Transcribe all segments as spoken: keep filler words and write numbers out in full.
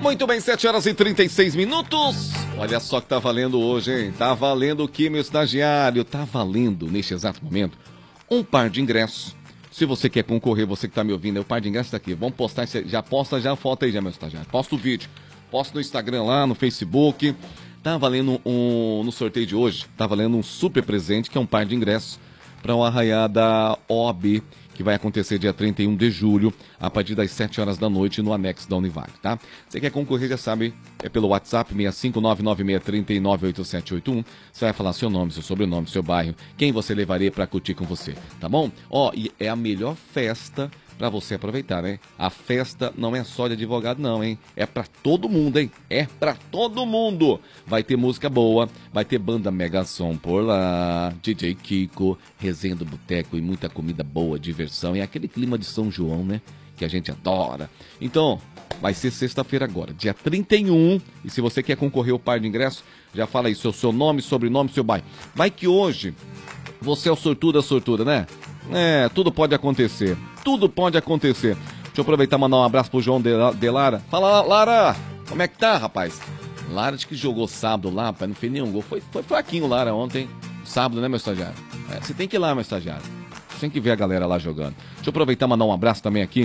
Muito bem, sete horas e trinta e seis minutos. Olha só que tá valendo hoje, hein? Tá valendo o que, meu estagiário? Tá valendo, neste exato momento, um par de ingressos. Se você quer concorrer, você que tá me ouvindo, o par de ingressos tá aqui. Vamos postar, já posta já a foto aí já, meu estagiário. Posta o vídeo. Posta no Instagram lá, no Facebook. Tá valendo um, no sorteio de hoje, tá valendo um super presente, que é um par de ingressos para o Arraiá da O A B, que vai acontecer dia trinta e um de julho, a partir das sete horas da noite, no anexo da Univac, tá? Você quer concorrer, já sabe, é pelo WhatsApp seis cinco nove nove seis três nove oito sete oito um. Você vai falar seu nome, seu sobrenome, seu bairro, quem você levaria para curtir com você, tá bom? Ó, e é a melhor festa para você aproveitar, né? A festa não é só de advogado não, hein? É para todo mundo, hein? É para todo mundo. Vai ter música boa, vai ter banda Mega Som por lá, D J Kiko, resenha do boteco e muita comida boa, diversão e aquele clima de São João, né? Que a gente adora. Então, vai ser sexta-feira agora, dia trinta e um, e se você quer concorrer ao par de ingressos, já fala aí seu, seu nome, sobrenome, seu bairro. Vai que hoje você é o sortudo, a sortuda, né? É, tudo pode acontecer. Tudo pode acontecer. Deixa eu aproveitar e mandar um abraço pro João de, de Lara. Fala, Lara! Como é que tá, rapaz? Lara acho que jogou sábado lá, rapaz, não fez nenhum gol. Foi, foi fraquinho Lara ontem. Sábado, né, meu estagiário? É, você tem que ir lá, meu estagiário. Você tem que ver a galera lá jogando. Deixa eu aproveitar e mandar um abraço também aqui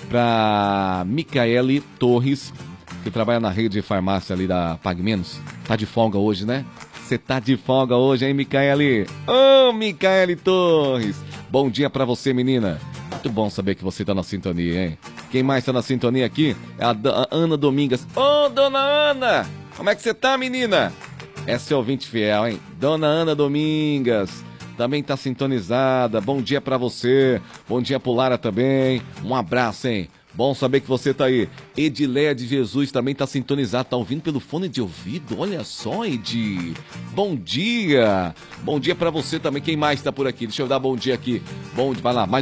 pra Micaele Torres, que trabalha na rede de farmácia ali da Pague Menos. Tá de folga hoje, né? Você tá de folga hoje, hein, Micaele? Ô, oh, Micaele Torres! Bom dia pra você, menina. Muito bom saber que você tá na sintonia, hein? Quem mais tá na sintonia aqui é a, a Ana Domingas. Ô, oh, dona Ana! Como é que você tá, menina? Essa é ouvinte fiel, hein? Dona Ana Domingas. Também tá sintonizada. Bom dia pra você. Bom dia pro Lara também. Um abraço, hein? Bom saber que você tá aí. Edileia de Jesus também tá sintonizado, tá ouvindo pelo fone de ouvido. Olha só, Edi. Bom dia. Bom dia pra você também. Quem mais tá por aqui? Deixa eu dar bom dia aqui. Bom, vai lá. Mais